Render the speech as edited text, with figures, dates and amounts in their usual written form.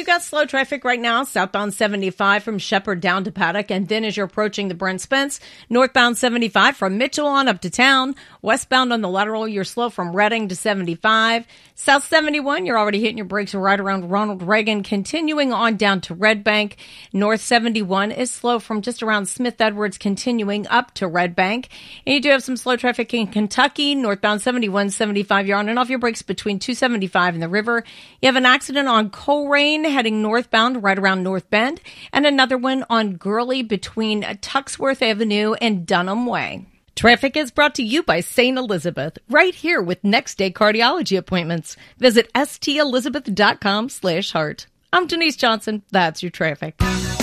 we've got slow traffic right now, southbound 75 from Shepherd down to Paddock, and then as you're approaching the Brent Spence, northbound 75 from Mitchell on up to town. Westbound on the lateral, you're slow from Reading to 75. South 71, you're already hitting your brakes right around Ronald Reagan, continuing on down to Red Bank. North 71 is slow from just around Smith Edwards, continuing up to Red Bank. And you do have some slow traffic in Kentucky, northbound 71, 75. You're on and off your brakes between 275 and the river. You have an accident on Coleraine heading northbound right around North Bend, and another one on Gurley between Tuxworth Avenue and Dunham Way. Traffic is brought to you by St. Elizabeth, right here with next day cardiology appointments. Visit stelizabeth.com/heart. I'm Denise Johnson. That's your traffic.